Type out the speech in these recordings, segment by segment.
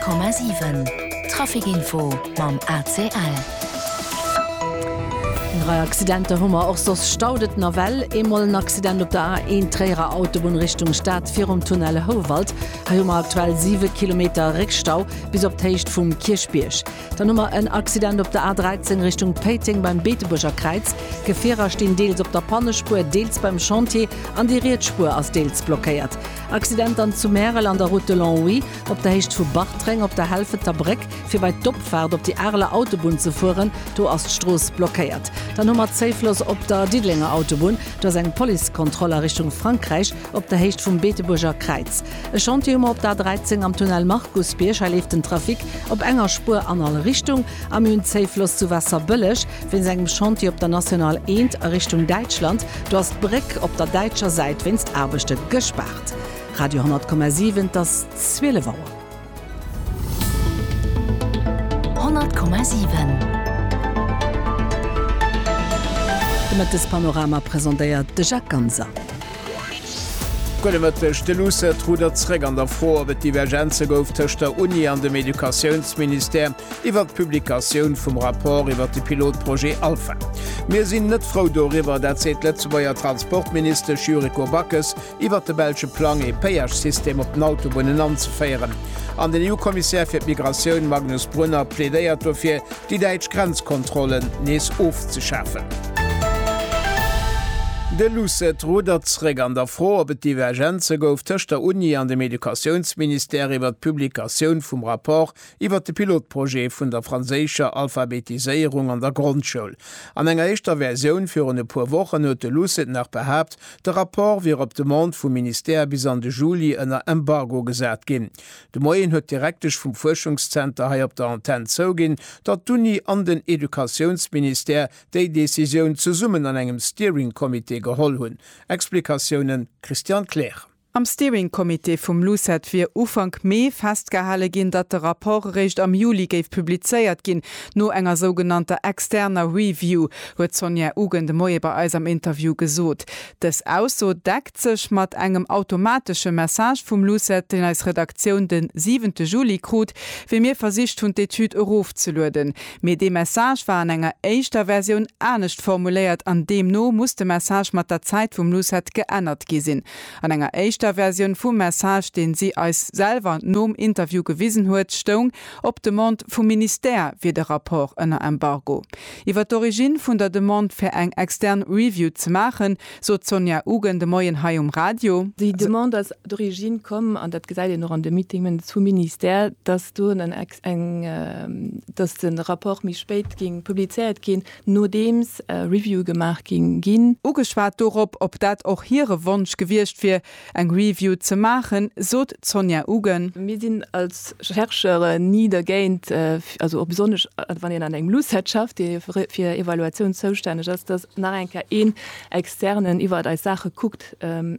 100,7 Trafikinfo mam ACL. Drei Accidente hummer och sos staudet Novell, emollen Accident op der A1 Träger Autobahn Richtung Stadt fir Tunnelle Howald, ha hummer aktuell 7 Kilometer Rickstau bis op d'Heicht vum Kirchbiersch. Dann hummer en Accident op der A13 Richtung Peiting beim Beeteburger Kreiz, Gefährer stehen deels op der Pannespur, deels beim Chantier, an die Riedspur as deels blockiert. Accident an zu Mäerel an der Route Longwy, op der Hecht vu Bachtreng op der Helfeter Breck, fir bei Doppfahrt op die Erle Autobahn zu fuhren, do as d'Stroos blockiert. Dann hummer Zeiflos op der Diedlinger Autobahn, dats eng Polikontroller Richtung Frankreich op der Hecht vum Beeteburger Kreiz. E Chantier op der 13 am Tunnel Markusbiersch erlief den Trafik op enger Spur an alle Richtung, am hun Zeiflos zu Wasser bëllech, wenn segem Chantier op der National 1 Richtung Deutschland, du hast Breck op der deutscher Seite wennst Erbechte gespart. Radio 100,7 das Zwillewauer. 100,7 Mit das Panorama präsentiert de Jacques Ganza. Stelluse truderrä an der vor bet Divergenze gouf tcht der Uni an dem Edukationsminister iwwer Publikaoun vum rapport iwwer de Pilotproje Alpha. Mir sinn net Frau Doriwer dat se letze beier Transportminister Juriko Backes iwwer de Belsche Plan e Peiergsystem op den Autobunnen anzufeieren. An den EU-Kommissär fir Migrationun Magnus Brunner plädéiert dofir die Deitsch Grenzkontrollen nees ofzeschaffen. De Luce truderrä an der Fro op et Divergenze gouf tcht der Uni an dem Edukationsminister iwwer d'Publikaoun vum rapport iwwer de Pilotproje vun der franzécher Alphabetiséierung an der Grundschule. An enger eischter Version fir e puer Wochen huet de Luce nach behabt, de rapport wie op de Mond vum Minister bis an de Juli ënner Embargo gesät ginn. De Moien huet direktech vum Forschungszenter hai op der Antenne zou ginn, dat d'Uni an den Edukationsminister déi Deciioun zu summen an engem Steeringkomitee geholl hunn. Explikationen Christian Claire. Am Steeringkomitee vum Lucet fir Ufang Mei festgehalle ginn, dat de Rapportrecht am Juli géif publizeiert ginn, no enger sogenannter externer Review, huet Sonja Ugen de Moie bei eis am Interview gesot. Des Ausso deckt sech mat engem automatische Message vum Lucet, den als Redaktion den 7. Juli krut, fir mir versicht hunn d'Etude Rof ze luden. Me de Message war an enger éischter Version ernstnecht formuléiert, an dem no muss de Message mat der Zeit vum Lucet geënnert gisinn. An enger éischter Version vum Message, den sie als selber nom Interview gewiesen huet, stung op de Mond vum Minister wie de rapport ënner Embargo. Iwer d'Origin vun der Demande fir eng extern Review ze machen, so Sonja Ugen de Moien Hai Radio. Die Demande als d'Origin kom an dat gesäide noch an de Meetingen zum Minister, dass du dass den rapport mich spät ging publiziert gin, no dems Review gemacht gin. Ugeschwart dorop, ob dat auch hire Wunsch gewircht fir eng Review zu machen, so Sonja Ugen. Wir sind als Rechercheure nie dagegen, also besonders wenn ihr an einem Lucet-Schaft, die für Evaluation zuständig ist, dass nach ein externen über die Sache guckt,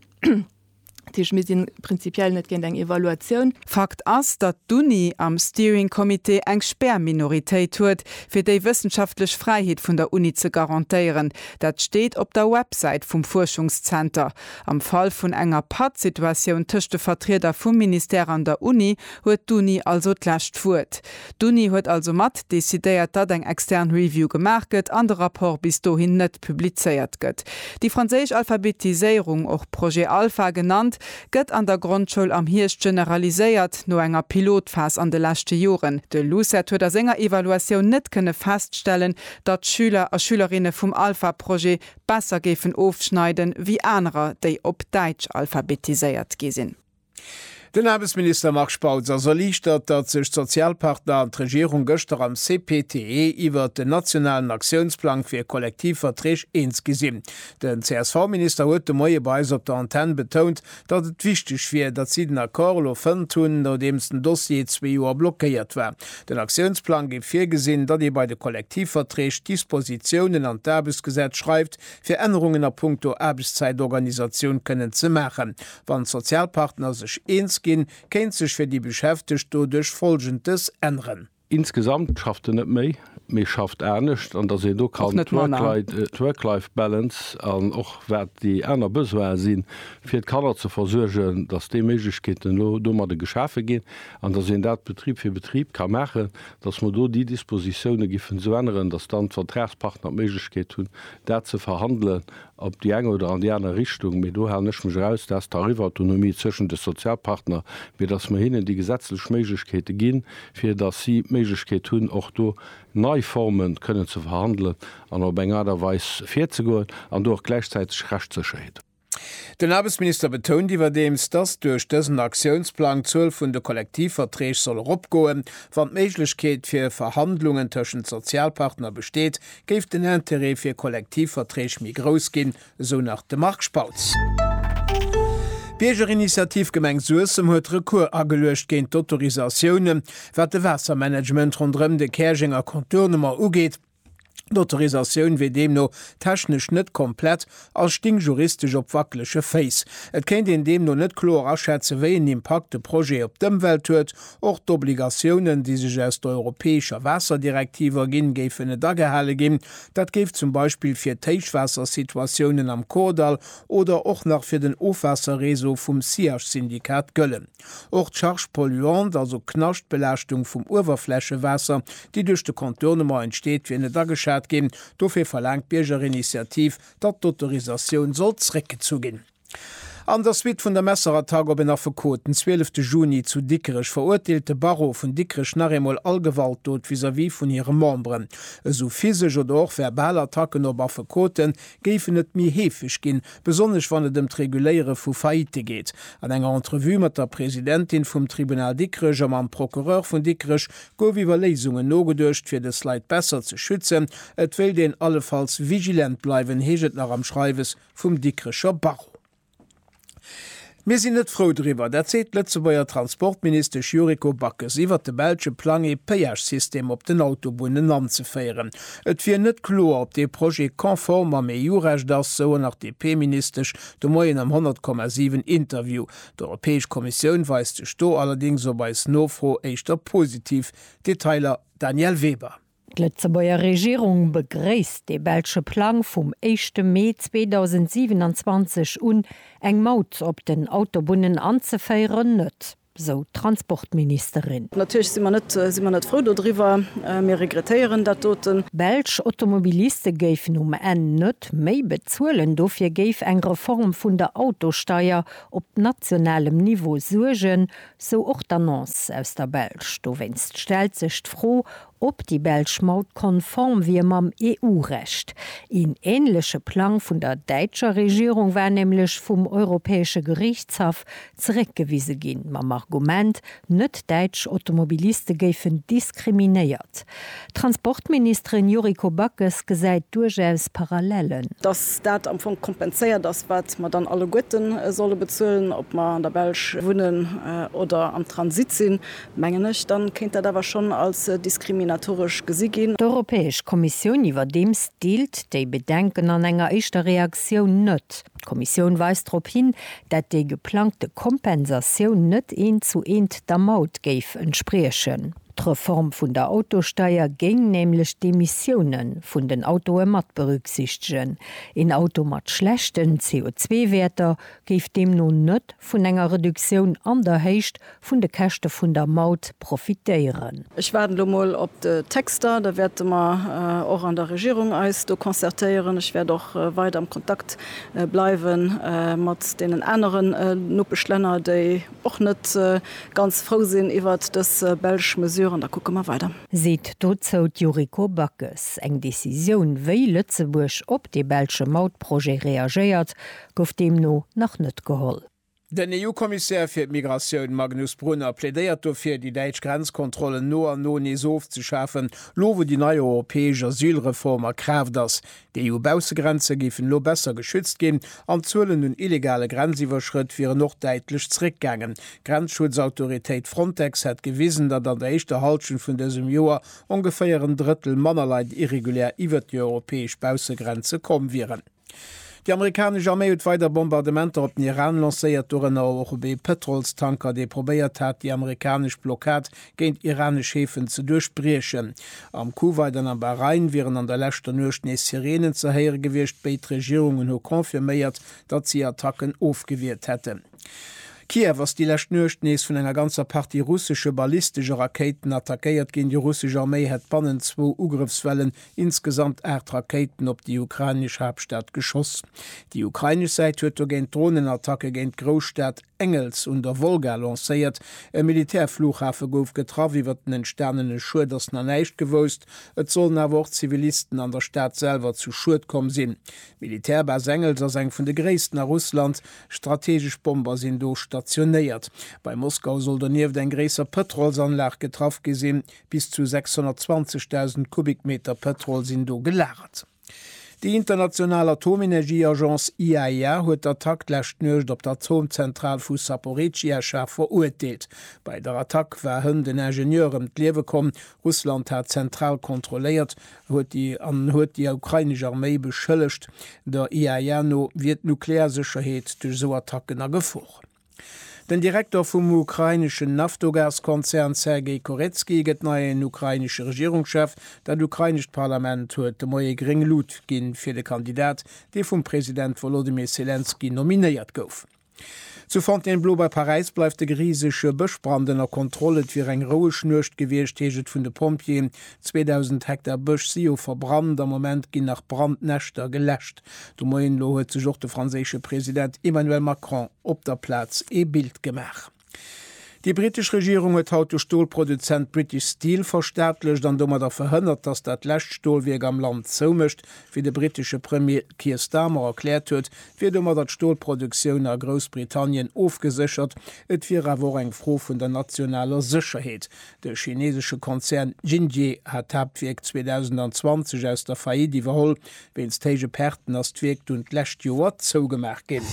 wir sind prinzipiell nicht gegen eine Evaluation. Fakt ist, dass d'Uni am Steering-Komitee eng Sperrminorität huet, für die wissenschaftliche Freiheit von der Uni zu garantieren. Das steht auf der Website vom Forschungscenter. Am Fall von enger Pattsituation tischte Vertreter vom Minister an der Uni huet d'Uni also d'Lächt fuert. D'Uni huet also mat desideiert, dat eng extern Review gemacht gëtt, an der Rapport bis dahin net publizeiert gëtt. Die französische Alphabetisierung, auch Projet Alpha genannt, gëtt an der Grundschule am Hirsch generaliséiert no enger Pilotphase an de lachte Joren. De Lucet huet der Sänger Evaluation net kënne feststellen, dat Schüler a Schülerinnen vum Alpha-Projekt besser gefen aufschneiden wie anderer, déi op Deitsch alphabetiséiert gesinn. Den Arbeitsminister Marc Spautzer liichtert, dat sech Sozialpartner an Regierung gëchter am CPTE iwwer den nationalen Aktionsplan fir Kollektivvertreg eens gesinn. Den CSV-Minister huet de Moie Beis op der Antenne betont, dat et wichtig fir, dat sie den Akkorlo fën tun, no demsten Dossier 2 Joer blockéiert war. Den Aktionsplan gif fir gesinn, dat bei de Kollektivvertreg Dispositionen an d'Erbesgesetz schreibt, fir Änderungen a puncto Erbeszeitorganisation kënnen ze machen. Wann Sozialpartner sech eens gin, kennt sech fir die Beschäftigt dodurch folgendes ändern. Insgesamt schafft net méi mir schafft ernstcht an dass du kann Work-Life-Balance an och wer die Äner beswer sinn fir Kanner zu versurgen, dats de Meketen no dummer de Geschafe gin, an dats en dat Betrieb fir Betrieb kann mechen, dats man do die Dispositionune giffen zu ändern, dats dann Vertragspartner Meket hun dat ze verhandeln op die enge oder an die einer Richtung mit du nech raus dass Tarifautonomie zwischen de Sozialpartner wie das man hinnen die gesetzliche Mekete gin fir dass sie Meket hun och do Neuformen können zu verhandeln an der Bengaderweis 40 Uhr an durch gleichzeitig recht zu scheiden. Den Arbeitsminister betont iwwerdems, dass durch dessen Aktionsplan 12 vun de Kollektivvertrag soll opgoen, wann d'Meiglechkeet fir Verhandlungen tschen Sozialpartner besteht, geif den Interé fir Kollektivvertrag mi groß gin, so nach dem Marktspaz. Biergerinitiativgemeng Suessem huet Rekur agelecht géint d'Autorisaioune, wat de Wassermanagement rondrem de Käinger Kontournummer ugeet. D'autorisaioun wie dem no technech net komplett als sting juristisch op wackelsche Face. Et kennt in dem no net klor aschätze wéi en Impakte Pro op dem Welt huet, och d'Obligationioen, die sech aus der europäescher Wasserdirektiver ginn géiffen net dagehelle gin, dat géif zum Beispiel fir Teichwassersituationen am Kordal oder och nach fir den Ofwasserreso vum SIACH-Syndikat gëllen. Och d'Chargepolluant, also Knaschtbelastung vum Uwerflächewasser, die duch de Kontournummer entsteet wie net dageschä gin, dofir verlangt Biergerinitiativ, dat d'Autorisaioun soll zrecke zugin. An der Suite vun der Messerer Tag op en Afferkoten 12. Juni zu Dickerech verurteilte Barrow vun Dickerech nachemol allgewalt dot vis-à-vis vun ihrem Membren. So fisech oder och verbal Attacken op Afferkoten géifen net mi hefig gin, besonnech wann et dem Reguléiere vu Faite geht. An enger Entrevue mat der Präsidentin vum Tribunal Dickerech am am Prokureur vun Dickerech gouf iwwer Lesungen nogedurcht fir de Slide besser ze schützen, et will den allefalls vigilent bleiwen heget nach am Schreiwes vum Dickerecher Barrow. Mir sinn net froh drüber, dat seet letze beier Transportminister Juriko Backes iwwer de Belsche Plan EPH-System op den Autobunnen anzufeieren. Et fir net klo op de Projekt konform am EU-Recht das so nach DP-Ministersch de Moien am 100,7 Interview. D'Europäesch Kommission weist de Sto allerdings so bei Snowfro eichter positiv. Detailer Daniel Weber. Letzebauer Regierung begréisst de Belsche Plan vum 1. Mai 2027 eng Maut op den Autobunnen anzufeieren nett. So Transportministerin. Natürlich sind wir nicht froh darüber, wir regretieren dat toten. Belsch Automobiliste geifen net méi bezuelen, dofir geif eng Reform vun der Autosteuer op nationalem Niveau sugen, so och d'Annonce aus der Belsch. Du wennst stellt sich froh, ob die Belschmaut konform wie mam EU-Recht. In ähnliche Plan vun der deutscher Regierung war nämlich vum Europäische Gerichtshof zurückgewiesen gin. Mam Argument, net deutsch Automobiliste geifen diskriminiert. Transportministerin Juriko Backes gesäit durchaus Parallelen. Das dat am Anfang kompensiert, das wat man dann alle Götten solle bezahlen, ob man an der Belsch wohnen oder am Transit sind, mengen nicht, dann kennt da schon als diskriminatorisch gesehen. Die Europäische Kommission über dem stilt, die Bedenken an enger echter Reaktion nicht. Die Kommission weist darauf hin, dass die geplante Kompensation nicht 1:1 der Maut entsprechen. Die Reform vun der Autosteuer ging nämlich die Emissionen vun den Autoen mat berücksichtigen. In Auto mat schlechten CO2-Werter gif dem nun net vun enger Reduktion an der Hecht vun de Kächte vun der Maut profitieren. Ich werde mal op de Texter, da werde man auch an der Regierung als do konzertieren. Ich werde auch weiter am Kontakt bleiben mat den anderen Nuppeschlenner, die auch net ganz froh sind iwwer das Belsch Mesure. Da gucken wir weiter. Sieht dozot Juriko Backes. Eng Decision, wéi Lützeburg op de Belsche Mautprojekt reagiert, gouf dem no nach net geholl. Den EU-Kommissär fir Migration Magnus Brunner plädeiert dofir die Deitsch Grenzkontrollen no an no nie so zu schaffen, lowe die neue europäesche Asylreform erkräft das. Die EU-Bausegrenze gifen lo besser geschützt gin, an Zöllen und illegale Grenziverschritt wäre noch deitlich zurückgegangen. Grenzschutzautorität Frontex hat gewiesen, dat an der echte Haltschen vun diesem Jahr ungefähr ein Drittel Mannerleit irregulär iwwer die europäisch Bausegrenze kommen wären. Die amerikanische Armee hat weiter Bombardementer op den Iran lanciert durch einen Petrolstanker, der probiert hat, die amerikanische Blockade gegen iranische Häfen zu durchbrechen. Am Kuwait und am Bahrain wären an der letzten Nacht Sirenen zu hören gewesen, bei den Regierungen haben konfirmiert, dass sie Attacken aufgewehrt hätten. Kiew was die Lächtnöchtnees vun enger ganzer Party russische ballistische Raketen attackiert gegen die russische Armee het bannen 2 Ugriffswellen insgesamt 8 Raketen op die ukrainische Hauptstadt geschoss. Die ukrainische Seite huet gegen Drohnenattacke gegen Großstadt Engels und der Wolga lanciert. E Militärflughafe gouf getraf iwwer den sternene Schuer das na neicht gewost. Et sollen awer Zivilisten an der Stadt selber zu Schuld kommen sinn. Militärbas Engels as eng vun de gréessten a Russland strategisch Bomber sind do stationiert. Bei Moskau soll der nieef den gräser Petrolsanlag getraf gesinn, bis zu 620.000 Kubikmeter Petrol sind do gelagert. Die internationale Atomenergieagenz IAEA huet der Attack lächtnøcht op der Atomzentral vu Saporischschja verurteilelt. Bei der Attack war hunn den Ingenieuren d'Liewe kom. Russland hat zentral kontrolliert, huet die ukrainische Armee beschëllecht. Der IAEA no wird Nuklearsicherheet durch so Attacken ergefoch. Den Direktor vom ukrainischen Naftogazkonzern Sergei Koretski get neuen ukrainische Regierungschef, dat ukrainisch Parlament huet de moie Gringlut ginn fir de Kandidat, de vum Präsident Volodymyr Zelensky nominiert gouf. Zu Fontainebleau bei Paris bleibt de griesesche Bëschbrandener Kontrolle fir eng roue schnurcht gewecht heget vun de Pompier. 2000 Hektar Bëch sio verbrannt, am Moment ginn nach Brandnächter gelächt. Du moien lo huet sech de franzésche Präsident Emmanuel Macron op der Platz Bild gemach. Die britische Regierung hat haut Stohlproduzent British Steel verstaatlicht, dann dummer da verhindert, dass dat Lächtstohlweg am Land zomischt, wie der britische Premier Keir Starmer erklärt huet, wie dummer dat Stohlproduktion a Großbritannien aufgesichert, et wie wo eng froh vun der nationaler Sicherheit. Der chinesische Konzern Jinji hat Tabweg 2020 aus der Faillite überholt, wenns Tage Perten as Twegt und Lächt Joer zougemerk gin.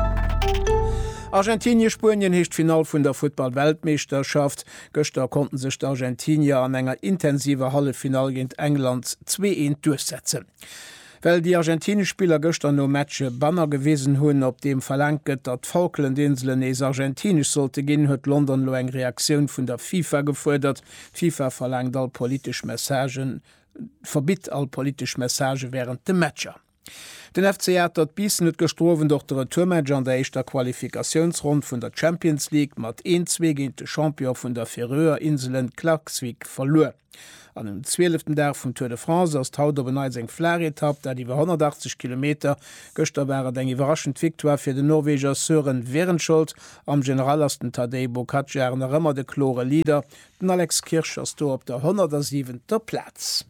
Argentinien-Spurien hecht Final vun der Football-Weltmeisterschaft. Göster konnten sich die Argentinier an enger intensiver Hallefinal gegen England 2-1 durchsetzen. Weil die argentinisch Spieler gestern no Matsche Banner gewesen hunn, op dem verlangt, dat Falklandinseln es argentinisch sollte gehen, huet London lo eng Reaktion vun der FIFA gefordert. FIFA verlangt all politisch Messagen, verbit all politisch Message während dem Matscher. Den FC hat dat Bissen net gestrowen durch der Retourmatch an der eischter Qualifikationsrund vun der Champions League mat 1-2 gegen de Champion vun der Färöerinseln Klaksvik verlor. An dem 12. Tag vum Tour de France ass haut der beneit eng Flairetapp, dat iwwer 180 km Göster wäre eng überraschend Viktoire fir de Norweger Søren Werenschuld am Generalasten Tadej Pogačar nach ëmmer de klore Lieder, den Alex Kirsch ass do op der 107. Platz.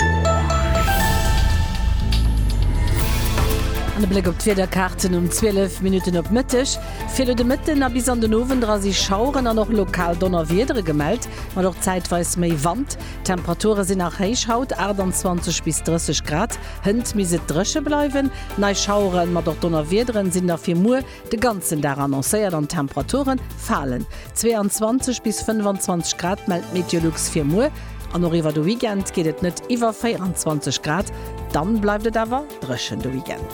An de Blick op Twitterkarten 12 Minuten op Mëttech. File de Mëtten a bis an den Ovendra si schauren an noch lokal donner Wiedere gemeldt, mat doch zeitweis méi Wand. Temperature sinn nach Heichhaut 28 bis 30 Grad, hënd mise dresche bleiwen, nei Schauren mat doch donner Wiederen sinn nach 4 Muer de ganzen der annoncéiert an Temperaturen fallen. 22 bis 25 Grad meldt Meteorlux 4 Muer. An iwwer de Weekend gehtt net iwwer 24 Grad, dann bleibt et awer dreschen de Weekend.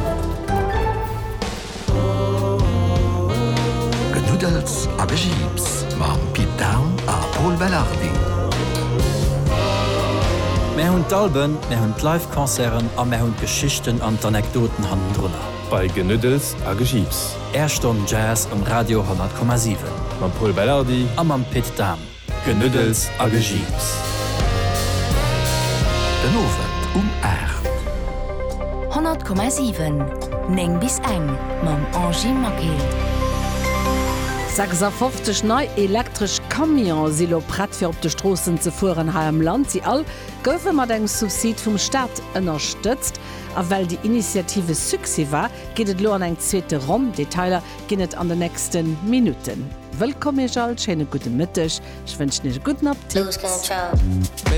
Genudels a Begiebs mam Piet Down a Paul Bellardi. Mei hunn d'Alben, mei hunn Live-Konzeren a mei hunn Geschichten an d'Anekdoten hannen drnner. Bei Genudels a Gegiebs. Erstunde Jazz am Radio 10,7. Mam Paul Bellardi a mam Piet Down. Genudels a Gegiebs. Den Owen 100,7 Neng bis eng mam Angie Makel. 56 nei elektrisch Kamion silo pratt fir op de Strossen ze fuhren ha am Land sie all goufe mat eng Subsid vum Staat ënnerstëtzt, a well die Initiative Suse war, gehtt lo an eng zweete Rom, Detailer ginnet an de nächsten Minuten. Willkommen, Schene gute Mittag. Ich wünsche dir guten Appetit.